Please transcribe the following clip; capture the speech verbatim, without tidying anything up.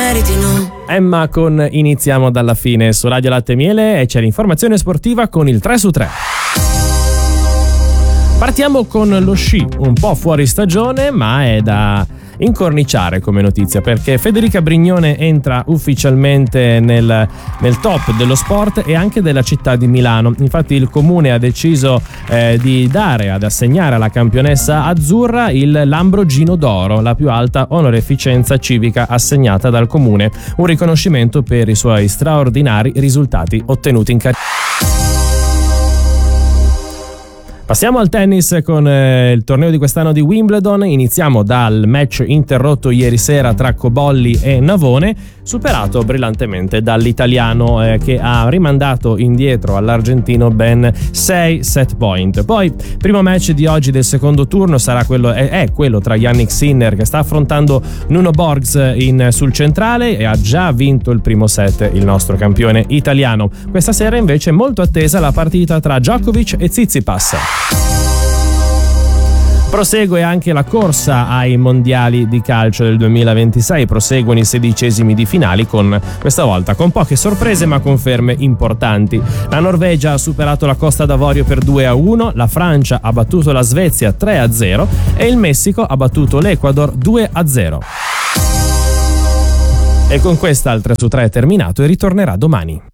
meriti, no. Emma con Iniziamo dalla fine su Radio Latte e Miele, e c'è l'informazione sportiva con il tre su tre. Partiamo con lo sci, un po' fuori stagione, ma è da incorniciare come notizia, perché Federica Brignone entra ufficialmente nel, nel top dello sport e anche della città di Milano. Infatti il comune ha deciso eh, di dare, ad assegnare alla campionessa azzurra il Lambrogino d'Oro, la più alta onorificenza civica assegnata dal comune, un riconoscimento per i suoi straordinari risultati ottenuti in carriera. Passiamo al tennis con eh, il torneo di quest'anno di Wimbledon. Iniziamo dal match interrotto ieri sera tra Cobolli e Navone, superato brillantemente dall'italiano eh, che ha rimandato indietro all'argentino ben sei set point. Poi, primo match di oggi del secondo turno sarà quello, è, è quello tra Yannick Sinner, che sta affrontando Nuno Borgs in, sul centrale, e ha già vinto il primo set il nostro campione italiano. Questa sera invece è molto attesa la partita tra Djokovic e Tsitsipas. Prosegue anche la corsa ai mondiali di calcio del duemilaventisei, proseguono i sedicesimi di finali, con questa volta con poche sorprese ma conferme importanti. La Norvegia ha superato la Costa d'Avorio per due a uno, la Francia ha battuto la Svezia tre a zero e il Messico ha battuto l'Ecuador due a zero. E con questa il tre su tre è terminato e ritornerà domani.